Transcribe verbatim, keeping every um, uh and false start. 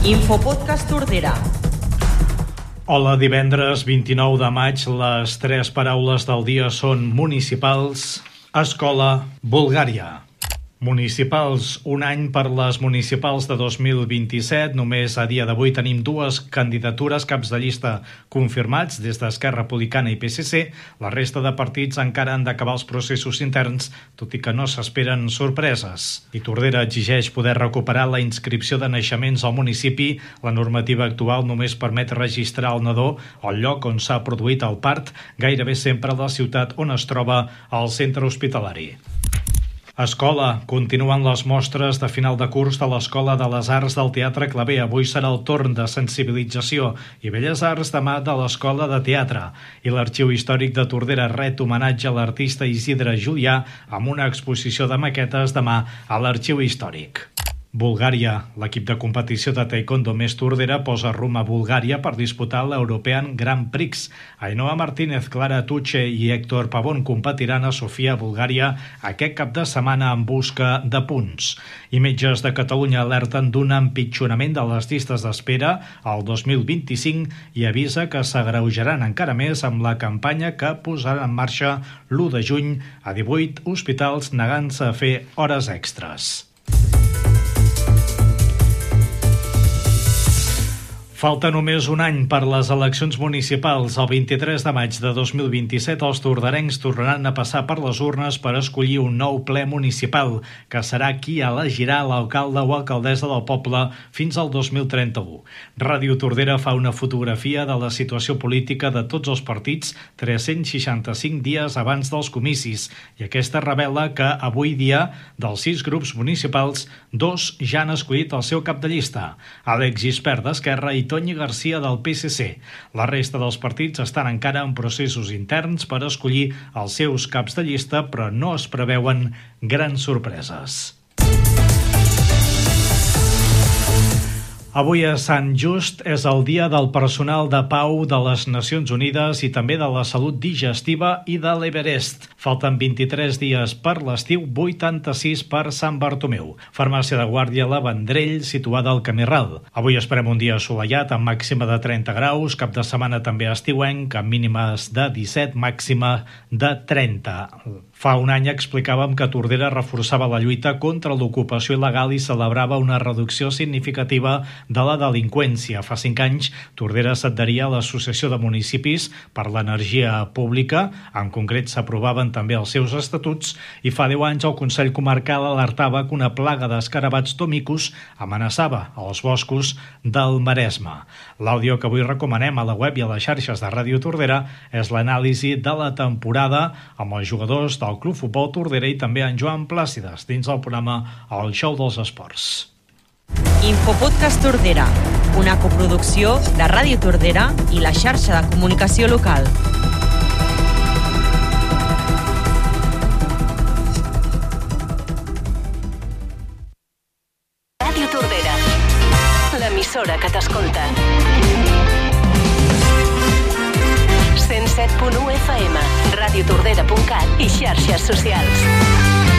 Infopodcast Tordera. Hola, divendres vint-i-nou de maig, les tres paraules del dia són municipals, escola, Bulgària. Municipals, un any per les municipals de dos mil vint-i-set. Només a dia d'avui tenim dues candidatures, caps de llista confirmats des d'Esquerra Republicana i P S C. La resta de partits encara han d'acabar els processos interns, tot i que no s'esperen sorpreses. I Tordera exigeix poder recuperar la inscripció de naixements al municipi. La normativa actual només permet registrar el nadó al lloc on s'ha produït el part, gairebé sempre a la ciutat on es troba el centre hospitalari. Escola. Continuen les mostres de final de curs de l'Escola de les Arts del Teatre Claver. Avui serà el torn de sensibilització i Belles Arts demà de l'Escola de Teatre. I l'Arxiu Històric de Tordera ret homenatge a l'artista Isidre Julià amb una exposició de maquetes demà a l'Arxiu Històric. Bulgària. L'equip de competició de taekwondo més Tordera posa rumb a Bulgària per disputar l'European Grand Prix. Ainhoa Martínez, Clara Tuche i Héctor Pavón competiran a Sofia, Bulgària, aquest cap de setmana en busca de punts. I Metges de Catalunya alerten d'un empitjorament de les llistes d'espera al dos mil vint-i-cinc i avisa que s'agreujaran encara més amb la campanya que posarà en marxa l'u de juny a divuit hospitals negant-se a fer hores extres. Falta només un any per les eleccions municipals. El vint-i-tres de maig de dos mil vint-i-set els torderencs tornaran a passar per les urnes per escollir un nou ple municipal, que serà qui elegirà l'alcalde o alcaldessa del poble fins al dos mil trenta-u. Ràdio Tordera fa una fotografia de la situació política de tots els partits tres-cents seixanta-cinc dies abans dels comicis, i aquesta revela que avui dia, dels sis grups municipals, dos ja han escollit el seu cap de llista, Àlex Gispert d'Esquerra i Toñi Garcia del P S C. La resta dels partits estan encara en processos interns per escollir els seus caps de llista, però no es preveuen grans sorpreses. Avui a Sant Just és el dia del personal de pau de les Nacions Unides i també de la salut digestiva i de l'Everest. Falten vint-i-tres dies per l'estiu, vuitanta-sis per Sant Bartomeu. Farmàcia de Guàrdia La Vendrell, situada al Camí Ral. Avui esperem un dia assolellat amb màxima de trenta graus, cap de setmana també estiuenc, amb mínimes de disset, màxima de trenta. Fa un any explicàvem que Tordera reforçava la lluita contra l'ocupació il·legal i celebrava una reducció significativa de la delinqüència. Fa cinc anys, Tordera s'adheria a l'Associació de Municipis per l'Energia Pública. En concret, s'aprovaven també els seus estatuts, i fa deu anys el Consell Comarcal alertava que una plaga d'escarabats tomicus amenaçava els boscos del Maresme. L'àudio que avui recomanem a la web i a les xarxes de Ràdio Tordera és l'anàlisi de la temporada amb els jugadors del Club Futbol Tordera i també en Joan Plàcides dins el programa El Show dels Esports. Infopodcast Tordera, una coproducció de Ràdio Tordera i la xarxa de comunicació local. Ràdio Tordera, l'emissora que t'escolta. cent set punt u F M, radiotordera punt cat i xarxes socials.